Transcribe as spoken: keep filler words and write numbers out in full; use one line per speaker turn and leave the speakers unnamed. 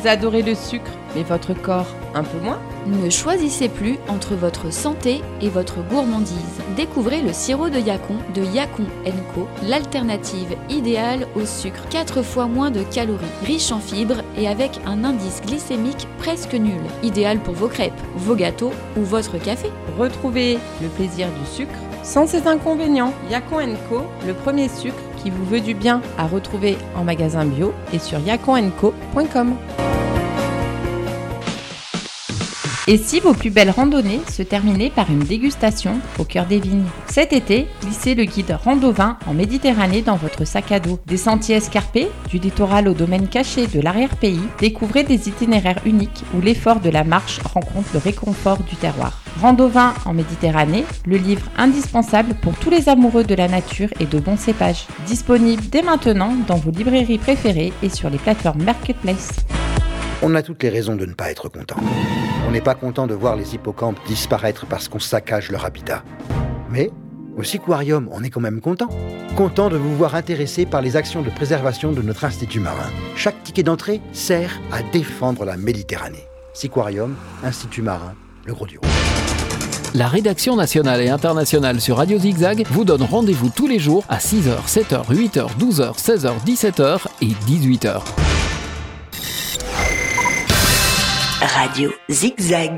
Vous adorez le sucre, mais votre corps un peu moins ?
Ne choisissez plus entre votre santé et votre gourmandise. Découvrez le sirop de Yacon de Yacon and Co, l'alternative idéale au sucre. quatre fois moins de calories, riche en fibres et avec un indice glycémique presque nul. Idéal pour vos crêpes, vos gâteaux ou votre café.
Retrouvez le plaisir du sucre sans ses inconvénients. Yacon and Co, le premier sucre qui vous veut du bien, à retrouver en magasin bio et sur yacon and co point com. Et si vos plus belles randonnées se terminaient par une dégustation au cœur des vignes ? Cet été, glissez le guide Rando-Vin en Méditerranée dans votre sac à dos. Des sentiers escarpés, du littoral au domaine caché de l'arrière-pays, découvrez des itinéraires uniques où l'effort de la marche rencontre le réconfort du terroir. Rando-Vin en Méditerranée, le livre indispensable pour tous les amoureux de la nature et de bons cépages. Disponible dès maintenant dans vos librairies préférées et sur les plateformes Marketplace.
On a toutes les raisons de ne pas être content. On n'est pas content de voir les hippocampes disparaître parce qu'on saccage leur habitat. Mais, au Seaquarium, on est quand même content. Content de vous voir intéressé par les actions de préservation de notre institut marin. Chaque ticket d'entrée sert à défendre la Méditerranée. Seaquarium, Institut marin, le Gros du Rhône.
La rédaction nationale et internationale sur Radio Zigzag vous donne rendez-vous tous les jours à six heures, sept heures, huit heures, douze heures, seize heures, dix-sept heures et dix-huit heures.
Radio Zigzag.